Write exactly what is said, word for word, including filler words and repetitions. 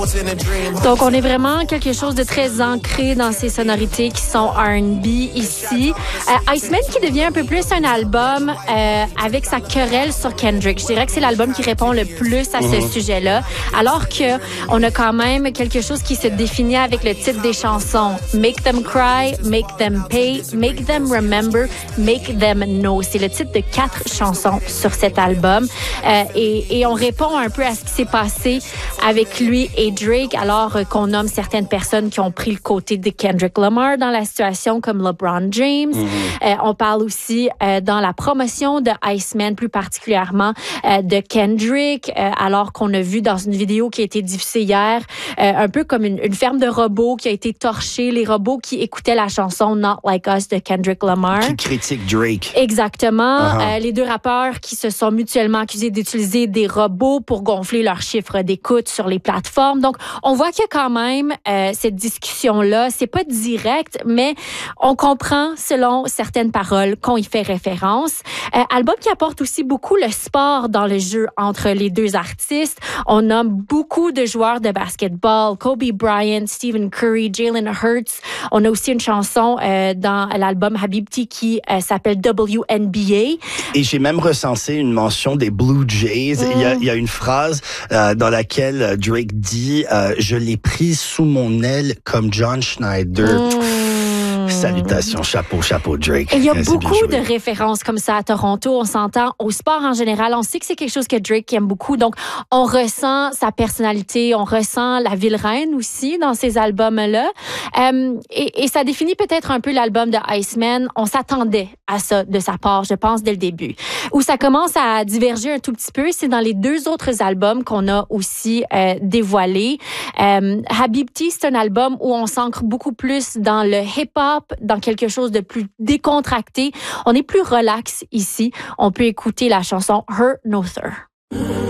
Donc, on est vraiment quelque chose de très ancré dans ces sonorités qui sont R and B ici. Euh, Iceman qui devient un peu plus un album euh, avec sa querelle sur Kendrick. Je dirais que c'est l'album qui répond le plus à ce mm-hmm. sujet-là. Alors que on a quand même quelque chose qui se définit avec le titre des chansons. Make them cry, make them pay, make them remember, make them know. C'est le titre de quatre chansons sur cet album. Euh, et, et on répond un peu à ce qui s'est passé avec lui et Drake, alors euh, qu'on nomme certaines personnes qui ont pris le côté de Kendrick Lamar dans la situation, comme LeBron James. Mm-hmm. Euh, on parle aussi euh, dans la promotion de Iceman, plus particulièrement euh, de Kendrick, euh, alors qu'on a vu dans une vidéo qui a été diffusée hier, euh, un peu comme une, une ferme de robots qui a été torchée, les robots qui écoutaient la chanson Not Like Us de Kendrick Lamar. Qui critique Drake. Exactement. Uh-huh. Euh, les deux rappeurs qui se sont mutuellement accusés d'utiliser des robots pour gonfler leurs chiffres d'écoute sur les plateformes. Donc, on voit qu'il y a quand même euh, cette discussion-là. C'est pas direct, mais on comprend, selon certaines paroles, qu'on y fait référence. Euh, album qui apporte aussi beaucoup le sport dans le jeu entre les deux artistes. On nomme beaucoup de joueurs de basketball, Kobe Bryant, Stephen Curry, Jalen Hurts. On a aussi une chanson euh, dans l'album Habibti qui euh, s'appelle W N B A. Et j'ai même recensé une mention des Blue Jays. Mm. Il y a, il y a une phrase euh, dans laquelle Drake dit euh, « Je l'ai prise sous mon aile comme John Schneider mm. ». Salutations, chapeau, chapeau, Drake. Et il y a eh, beaucoup de références comme ça à Toronto. On s'entend au sport en général. On sait que c'est quelque chose que Drake aime beaucoup. Donc, on ressent sa personnalité, on ressent la ville reine aussi dans ces albums-là. Euh, et, et ça définit peut-être un peu l'album de Iceman. On s'attendait à ça de sa part, je pense, dès le début. Où ça commence à diverger un tout petit peu, c'est dans les deux autres albums qu'on a aussi euh, dévoilés. Euh, Habibti, c'est un album où on s'ancre beaucoup plus dans le hip-hop, dans quelque chose de plus décontracté. On est plus relax ici. On peut écouter la chanson Her Nother.